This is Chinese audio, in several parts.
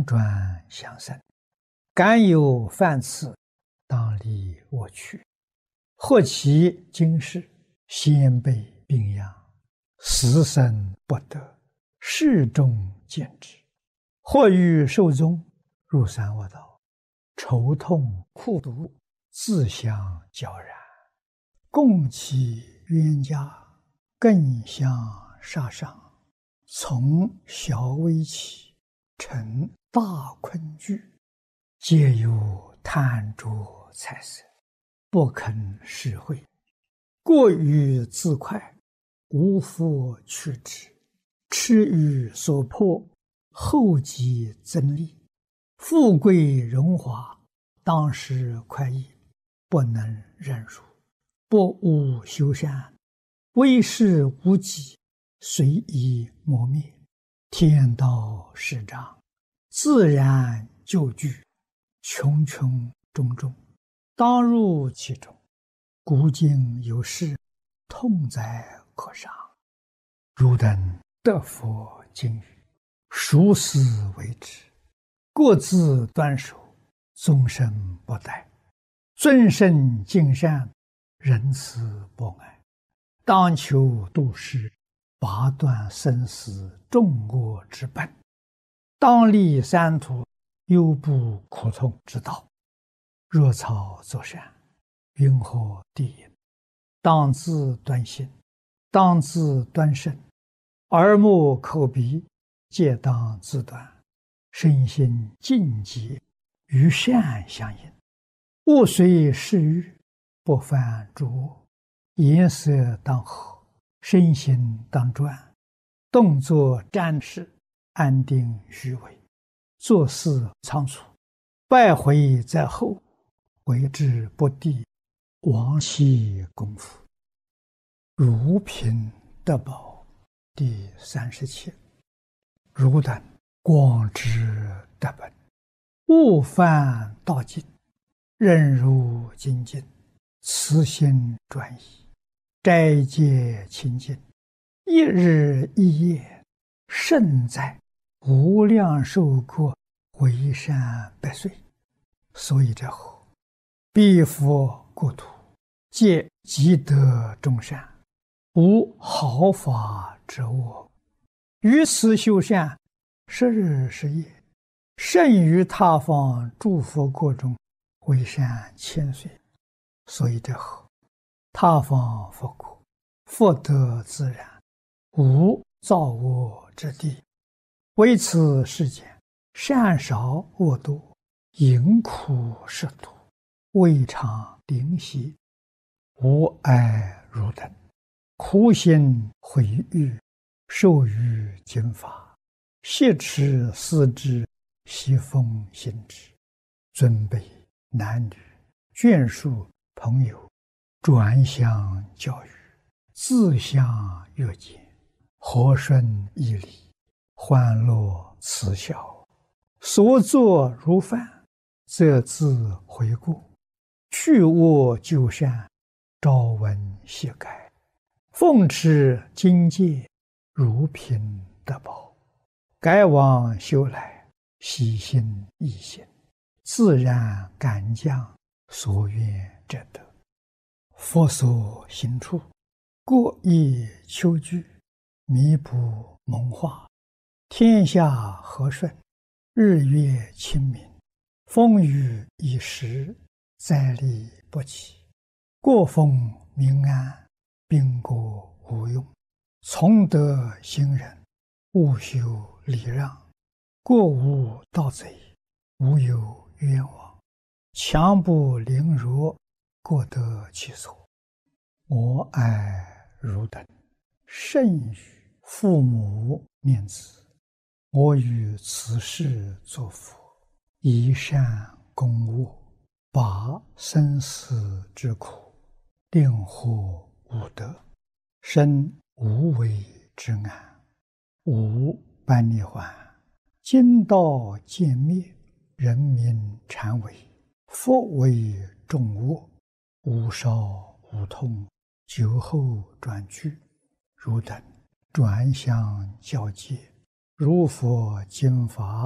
转相生，敢有犯次，当离我去。或其今世，先辈病殃，死生不得，世中见之。或欲寿终，入三恶道，愁痛苦毒，自相交然，共其冤家，更相杀伤。从小危起，成大困局，皆有贪着财色，不肯实惠，过于自快，无复去之，痴于所迫，后继增利，富贵荣华，当时快意，不能忍辱，不务修善，为事无己，随意磨灭，天道始长，自然就具，穷穷种种，当入其中。古今有事，痛哉可伤。汝等得佛经语，熟思为之，各自端守，终身不殆，尊圣敬善，仁慈博爱，当求度世，拔断生死众恶之本，当立三途，忧怖苦痛之道。若草作善，云何地也？当自端心，当自端身，耳目口鼻皆当自端，身心净洁，与善相应。勿随世欲，不犯诸恶。颜色当和，身心当专，动作瞻视，安定虚伪，做事仓促，败毁在后，为之不第，亡其功夫。如贫得宝第37。汝等广知得本，勿犯道境，任如精进，慈心专一，斋戒清净，一日一夜，胜在无量寿国，为善百岁。所以者何？彼佛国土，皆积德众善，无毫发之恶。于此修善，10日10夜，胜于他方诸佛国中，为善千岁。所以者何？他方佛国，福德自然，无造恶之地。为此世间，善少恶多，淫苦食毒，未尝灵犀。吾爱汝等，苦心毁誉，受于经法，挟持思之，习奉行之。尊卑男女，眷属朋友，转相教育，自相约见，和顺义理，欢乐慈孝，所作如饭，则自悔过，去恶就善，朝闻夕改，奉持经戒，如贫得宝，改往修来，喜心易行，自然感将，所愿者得。佛所行处，各以求具，弥补蒙化，天下和顺，日月清明，风雨已时，灾利不起，国风民安，兵国无用。从德行仁，勿修礼让，国无盗贼，无有冤枉，强不凌弱，各得其所。我爱汝等，甚于父母念子。我于此世作佛，以善攻恶，拔生死之苦，令获无得，生无为之安，无般涅槃。今道渐灭，人民禅为，佛为众恶，无少无痛，久后转去。汝等转相教戒，如佛经法，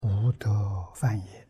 无得犯也。